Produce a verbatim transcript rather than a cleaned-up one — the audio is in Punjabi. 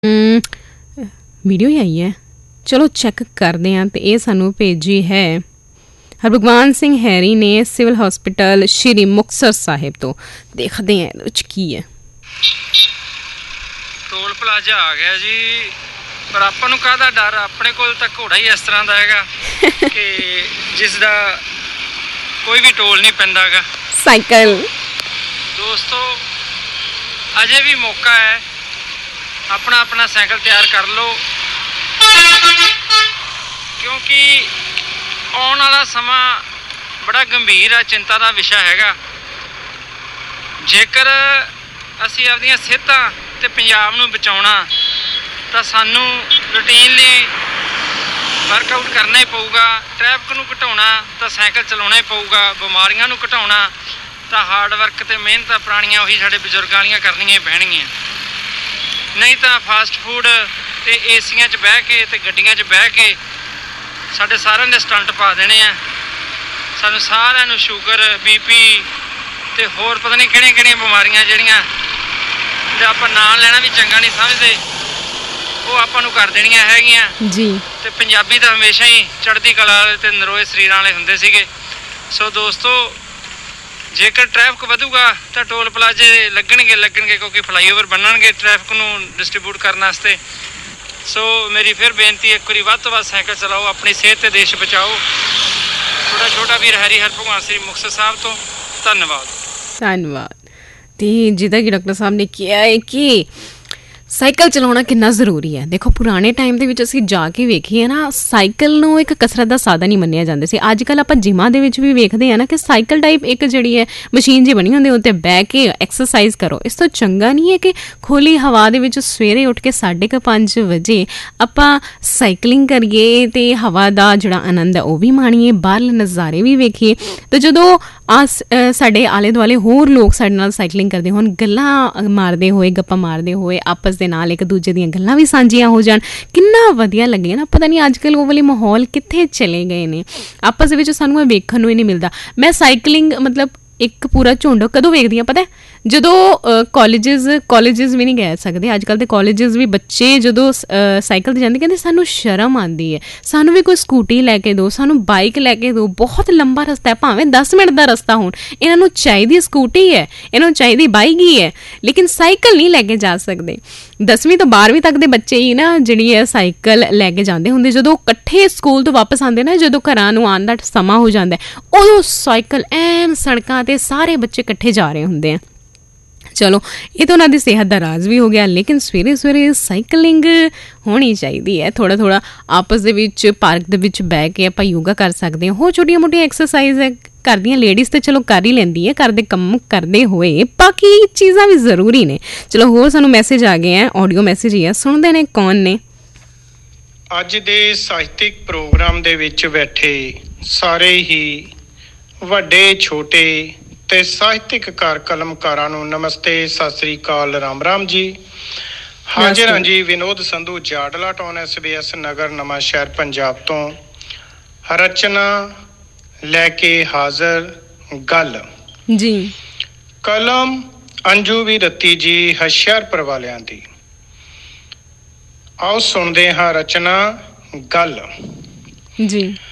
ਵੀਡੀਓ ਹੀ ਆਈ ਹੈ, ਚਲੋ ਚੈੱਕ ਕਰਦੇ ਹਾਂ। ਅਤੇ ਇਹ ਸਾਨੂੰ ਭੇਜੀ ਹੈ ਹਰਭਗਵਾਨ ਸਿੰਘ ਹੈਰੀ ਨੇ ਸਿਵਲ ਹਸਪੀਟਲ ਸ਼੍ਰੀ ਮੁਕਤਸਰ ਸਾਹਿਬ ਤੋਂ। ਦੇਖਦੇ ਹਾਂ ਇਹਦੇ ਵਿੱਚ ਕੀ ਹੈ। ਟੋਲ ਪਲਾਜ਼ਾ ਆ ਗਿਆ ਜੀ, ਪਰ ਆਪਾਂ ਨੂੰ ਕਾਹਦਾ ਡਰ, ਆਪਣੇ ਕੋਲ ਤਾਂ ਘੋੜਾ ਹੀ ਇਸ ਤਰ੍ਹਾਂ ਦਾ ਹੈਗਾ ਕਿ ਜਿਸ ਦਾ ਕੋਈ ਵੀ ਟੋਲ ਨਹੀਂ ਪੈਂਦਾ ਹੈਗਾ। ਸਾਈਕਲ ਦੋਸਤੋ, ਅਜੇ ਵੀ ਮੌਕਾ ਹੈ, ਆਪਣਾ ਆਪਣਾ ਸਾਈਕਲ ਤਿਆਰ ਕਰ ਲਓ, ਕਿਉਂਕਿ ਆਉਣ ਵਾਲਾ ਸਮਾਂ ਬੜਾ ਗੰਭੀਰ ਆ, ਚਿੰਤਾ ਦਾ ਵਿਸ਼ਾ ਹੈਗਾ। ਜੇਕਰ ਅਸੀਂ ਆਪਣੀਆਂ ਸਿਹਤਾਂ ਤੇ ਪੰਜਾਬ ਨੂੰ ਬਚਾਉਣਾ ਤਾਂ ਸਾਨੂੰ ਰੂਟੀਨਲੀ ਵਰਕਆਊਟ ਕਰਨਾ ਹੀ ਪਊਗਾ। ਟ੍ਰੈਫਿਕ ਨੂੰ ਘਟਾਉਣਾ ਤਾਂ ਸਾਈਕਲ ਚਲਾਉਣਾ ਹੀ ਪਊਗਾ। ਬਿਮਾਰੀਆਂ ਨੂੰ ਘਟਾਉਣਾ ਤਾਂ ਹਾਰਡ ਵਰਕ ਅਤੇ ਮਿਹਨਤਾਂ ਪੁਰਾਣੀਆਂ ਉਹੀ ਸਾਡੇ ਬਜ਼ੁਰਗਾਂ ਵਾਲੀਆਂ ਕਰਨੀਆਂ ਹੀ ਪੈਣਗੀਆਂ। ਨਹੀਂ ਤਾਂ ਫਾਸਟ ਫੂਡ ਅਤੇ ਏਸੀਆਂ 'ਚ ਬਹਿ ਕੇ ਅਤੇ ਗੱਡੀਆਂ 'ਚ ਬਹਿ ਕੇ ਸਾਡੇ ਸਾਰਿਆਂ ਦੇ ਸਟੰਟ ਪਾ ਦੇਣੇ ਆ। ਸਾਨੂੰ ਸਾਰਿਆਂ ਨੂੰ ਸ਼ੂਗਰ, ਬੀ ਪੀ ਅਤੇ ਹੋਰ ਪਤਾ ਨਹੀਂ ਕਿਹੜੀਆਂ ਕਿਹੜੀਆਂ ਬਿਮਾਰੀਆਂ ਜਿਹੜੀਆਂ ਜੇ ਆਪਾਂ ਨਾਂ ਲੈਣਾ ਵੀ ਚੰਗਾ ਨਹੀਂ ਸਮਝਦੇ, ਉਹ ਆਪਾਂ ਨੂੰ ਕਰ ਦੇਣੀਆਂ ਹੈਗੀਆਂ ਜੀ। ਅਤੇ ਪੰਜਾਬੀ ਤਾਂ ਹਮੇਸ਼ਾ ਹੀ ਚੜ੍ਹਦੀ ਕਲਾ ਵਾਲੇ ਅਤੇ ਨਰੋਏ ਸਰੀਰਾਂ ਵਾਲੇ ਹੁੰਦੇ ਸੀਗੇ। ਸੋ ਦੋਸਤੋ, ਜੇਕਰ ਟ੍ਰੈਫਿਕ ਵਧੂਗਾ ਤਾਂ ਟੋਲ ਪਲਾਜ਼ੇ ਲੱਗਣਗੇ ਲੱਗਣਗੇ ਕਿਉਂਕਿ ਫਲਾਈਓਵਰ ਬਣਨਗੇ ਟ੍ਰੈਫਿਕ ਨੂੰ ਡਿਸਟਰੀਬਿਊਟ ਕਰਨ ਵਾਸਤੇ। ਸੋ ਮੇਰੀ ਫਿਰ ਬੇਨਤੀ, ਇੱਕ ਵਾਰੀ ਵੱਧ ਤੋਂ ਵੱਧ ਸਾਈਕਲ ਚਲਾਓ, ਆਪਣੀ ਸਿਹਤ ਅਤੇ ਦੇਸ਼ ਬਚਾਓ। ਛੋਟਾ ਛੋਟਾ ਵੀਰ ਹਰੀ ਹਰਭਗਵਾਨ ਸ੍ਰੀ ਮੁਕਤਸਰ ਸਾਹਿਬ ਤੋਂ। ਧੰਨਵਾਦ ਧੰਨਵਾਦ। ਅਤੇ ਜਿੱਦਾਂ ਕਿ ਡਾਕਟਰ ਸਾਹਿਬ ਨੇ ਕਿਹਾ ਹੈ ਕਿ ਸਾਈਕਲ ਚਲਾਉਣਾ ਕਿੰਨਾ ਜ਼ਰੂਰੀ ਹੈ। ਦੇਖੋ, ਪੁਰਾਣੇ ਟਾਈਮ ਦੇ ਵਿੱਚ ਅਸੀਂ ਜਾ ਕੇ ਵੇਖੀਏ ਨਾ, ਸਾਈਕਲ ਨੂੰ ਇੱਕ ਕਸਰਤ ਦਾ ਸਾਧਨ ਹੀ ਮੰਨਿਆ ਜਾਂਦਾ ਸੀ। ਅੱਜ ਕੱਲ੍ਹ ਆਪਾਂ ਜਿਮਾਂ ਦੇ ਵਿੱਚ ਵੀ ਵੇਖਦੇ ਹਾਂ ਨਾ ਕਿ ਸਾਈਕਲ ਟਾਈਪ ਇੱਕ ਜਿਹੜੀ ਹੈ ਮਸ਼ੀਨ ਜਿਹੀ ਬਣੀ ਹੁੰਦੀ, ਉੱਤੇ ਬਹਿ ਕੇ ਐਕਸਰਸਾਈਜ਼ ਕਰੋ। ਇਸ ਤੋਂ ਚੰਗਾ ਨਹੀਂ ਹੈ ਕਿ ਖੁੱਲ੍ਹੀ ਹਵਾ ਦੇ ਵਿੱਚ ਸਵੇਰੇ ਉੱਠ ਕੇ ਸਾਢੇ ਕੁ ਪੰਜ ਵਜੇ ਆਪਾਂ ਸਾਈਕਲਿੰਗ ਕਰੀਏ ਅਤੇ ਹਵਾ ਦਾ ਜਿਹੜਾ ਆਨੰਦ ਹੈ ਉਹ ਵੀ ਮਾਣੀਏ, ਬਾਹਰਲੇ ਨਜ਼ਾਰੇ ਵੀ ਵੇਖੀਏ। ਅਤੇ ਜਦੋਂ ਆਸ ਸਾਡੇ ਆਲੇ ਦੁਆਲੇ ਹੋਰ ਲੋਕ ਸਾਡੇ ਨਾਲ ਸਾਈਕਲਿੰਗ ਕਰਦੇ ਹੋਣ, ਗੱਲਾਂ ਮਾਰਦੇ ਹੋਏ, ਗੱਪਾਂ ਮਾਰਦੇ ਹੋਏ, ਆਪਸ ਦੇ ਨਾਲ ਇੱਕ ਦੂਜੇ ਦੀਆਂ ਗੱਲਾਂ ਵੀ ਸਾਂਝੀਆਂ ਹੋ ਜਾਣ, ਕਿੰਨਾ ਵਧੀਆ ਲੱਗੇ ਨਾ। ਪਤਾ ਨਹੀਂ ਅੱਜ ਕੱਲ੍ਹ ਉਹ ਵਾਲੇ ਮਾਹੌਲ ਕਿੱਥੇ ਚਲੇ ਗਏ ਨੇ, ਆਪਸ ਦੇ ਵਿੱਚ ਸਾਨੂੰ ਇਹ ਵੇਖਣ ਨੂੰ ਹੀ ਨਹੀਂ ਮਿਲਦਾ। ਮੈਂ ਸਾਈਕਲਿੰਗ ਮਤਲਬ ਇੱਕ ਪੂਰਾ ਝੁੰਡ ਕਦੋਂ ਵੇਖਦੀ ਹਾਂ ਪਤਾ, ਜਦੋਂ ਕਾਲਜਿਸ ਕਾਲਜਿਸ ਵੀ ਨਹੀਂ ਕਹਿ ਸਕਦੇ ਅੱਜ ਕੱਲ੍ਹ ਦੇ ਕਾਲਜਿਸ ਵੀ ਬੱਚੇ ਜਦੋਂ ਸਾਈਕਲ 'ਤੇ ਜਾਂਦੇ, ਕਹਿੰਦੇ ਸਾਨੂੰ ਸ਼ਰਮ ਆਉਂਦੀ ਹੈ, ਸਾਨੂੰ ਵੀ ਕੋਈ ਸਕੂਟੀ ਲੈ ਕੇ ਦਿਓ, ਸਾਨੂੰ ਬਾਈਕ ਲੈ ਕੇ ਦਿਓ, ਬਹੁਤ ਲੰਬਾ ਰਸਤਾ ਹੈ, ਭਾਵੇਂ ਦਸ ਮਿੰਟ ਦਾ ਰਸਤਾ ਹੋਣ, ਇਹਨਾਂ ਨੂੰ ਚਾਹੀਦੀ ਸਕੂਟੀ ਹੈ, ਇਹਨਾਂ ਨੂੰ ਚਾਹੀਦੀ ਬਾਈਕ ਹੀ ਹੈ, ਲੇਕਿਨ ਸਾਈਕਲ ਨਹੀਂ ਲੈ ਕੇ ਜਾ ਸਕਦੇ। ਦਸਵੀਂ ਤੋਂ ਬਾਰ੍ਹਵੀਂ ਤੱਕ ਦੇ ਬੱਚੇ ਹੀ ਨਾ ਜਿਹੜੀ ਹੈ ਸਾਈਕਲ ਲੈ ਕੇ ਜਾਂਦੇ ਹੁੰਦੇ। ਜਦੋਂ ਇਕੱਠੇ ਸਕੂਲ ਤੋਂ ਵਾਪਸ ਆਉਂਦੇ ਨਾ, ਜਦੋਂ ਘਰਾਂ ਨੂੰ ਆਉਣ ਦਾ ਸਮਾਂ ਹੋ ਜਾਂਦਾ, ਉਦੋਂ ਸਾਈਕਲ ਐਨ ਸੜਕਾਂ 'ਤੇ ਸਾਰੇ ਬੱਚੇ ਇਕੱਠੇ ਜਾ ਰਹੇ ਹੁੰਦੇ ਆ। ਚਲੋ, ਇਹ ਤਾਂ ਉਹਨਾਂ ਦੀ ਸਿਹਤ ਦਾ ਰਾਜ਼ ਵੀ ਹੋ ਗਿਆ, ਲੇਕਿਨ ਸਵੇਰੇ ਸਵੇਰੇ ਸਾਈਕਲਿੰਗ ਹੋਣੀ ਚਾਹੀਦੀ ਹੈ। ਥੋੜ੍ਹਾ ਥੋੜ੍ਹਾ ਆਪਸ ਦੇ ਵਿੱਚ ਪਾਰਕ ਦੇ ਵਿੱਚ ਬਹਿ ਕੇ ਆਪਾਂ ਯੋਗਾ ਕਰ ਸਕਦੇ ਹਾਂ। ਹੋਰ ਛੋਟੀਆਂ ਮੋਟੀਆਂ ਐਕਸਰਸਾਈਜ਼ ਹੈ ਘਰ ਦੀਆਂ ਲੇਡੀਜ਼ ਤਾਂ ਚਲੋ ਕਰ ਹੀ ਲੈਂਦੀ ਹੈ, ਘਰ ਦੇ ਕੰਮ ਕਰਦੇ ਹੋਏ, ਬਾਕੀ ਚੀਜ਼ਾਂ ਵੀ ਜ਼ਰੂਰੀ ਨੇ। ਚਲੋ, ਹੋਰ ਸਾਨੂੰ ਮੈਸੇਜ ਆ ਗਏ ਹੈ, ਆਡੀਓ ਮੈਸੇਜ ਹੀ ਹੈ, ਸੁਣਦੇ ਨੇ ਕੌਣ ਨੇ। ਅੱਜ ਦੇ ਸਾਹਿਤਿਕ ਪ੍ਰੋਗਰਾਮ ਦੇ ਵਿੱਚ ਬੈਠੇ ਸਾਰੇ ਹੀ ਵੱਡੇ ਛੋਟੇ ਤੇ ਸਾਹਿਤਿਕ ਕਾਰ ਕਲਮਕਾਰਾਂ ਨੂੰ ਨਮਸਤੇ, ਸਤਿ ਸ੍ਰੀ ਅਕਾਲ, ਰਾਮ ਰਾਮ ਜੀ। ਹਾਜ਼ਰ ਹਾਂ ਜੀ, Vinod Sandhu, Jadla town, S B S ਨਗਰ, ਨਵਾਂ ਸ਼ਹਿਰ, ਪੰਜਾਬ ਤੋਂ। ਰਚਨਾ ਲੈ ਕੇ ਹਾਜ਼ਰ, ਗੱਲ ਜੀ। ਕਲਮ ਅੰਜੂ ਵੀ ਰੱਤੀ ਜੀ, ਹੁਸ਼ਿਆਰਪੁਰ ਵਾਲਿਆਂ ਦੀ। ਆਓ ਸੁਣਦੇ ਹਾਂ ਰਚਨਾ, ਗੱਲ। ਜੀ।